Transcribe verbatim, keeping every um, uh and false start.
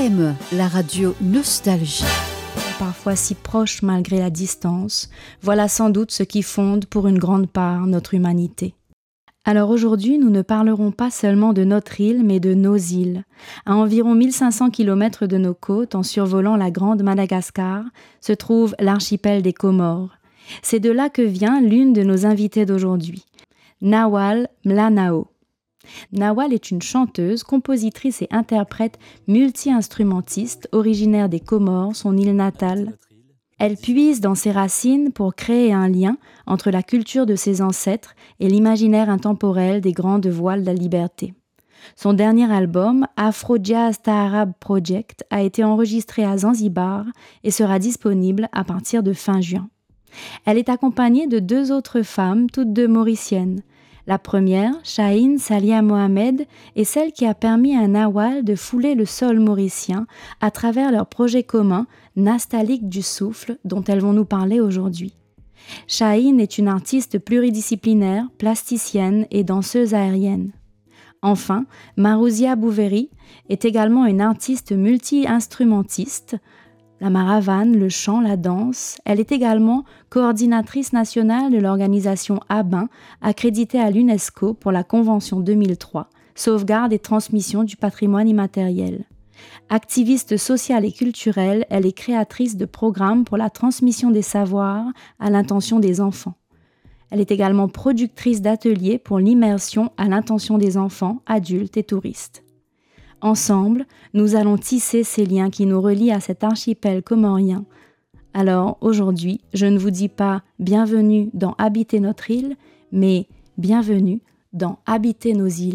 A M E, la radio Nostalgie. Parfois si proches malgré la distance, voilà sans doute ce qui fonde pour une grande part notre humanité. Alors aujourd'hui, nous ne parlerons pas seulement de notre île, mais de nos îles. À environ mille cinq cents kilomètres de nos côtes, en survolant la grande Madagascar, se trouve l'archipel des Comores. C'est de là que vient l'une de nos invitées d'aujourd'hui, Nawal Mlanao. Nawal est une chanteuse, compositrice et interprète multi-instrumentiste originaire des Comores, son île natale. Elle puise dans ses racines pour créer un lien entre la culture de ses ancêtres et l'imaginaire intemporel des grandes voix de la liberté. Son dernier album, Afro Jazz Taarab Project, a été enregistré à Zanzibar et sera disponible à partir de fin juin. Elle est accompagnée de deux autres femmes, toutes deux mauriciennes. La première, Chahine Salia Mohamed, est celle qui a permis à Nawal de fouler le sol mauricien à travers leur projet commun Nastaliq du souffle dont elles vont nous parler aujourd'hui. Chahine est une artiste pluridisciplinaire, plasticienne et danseuse aérienne. Enfin, Marouzia Bouveri est également une artiste multi-instrumentiste. La maravane, le chant, la danse. Elle est également coordinatrice nationale de l'organisation ABIN, accréditée à l'UNESCO pour la Convention deux mille trois, sauvegarde et transmission du patrimoine immatériel. Activiste sociale et culturelle, elle est créatrice de programmes pour la transmission des savoirs à l'intention des enfants. Elle est également productrice d'ateliers pour l'immersion à l'intention des enfants, adultes et touristes. Ensemble, nous allons tisser ces liens qui nous relient à cet archipel comorien. Alors, aujourd'hui, je ne vous dis pas « bienvenue dans Habiter notre île », mais « bienvenue dans Habiter nos îles ».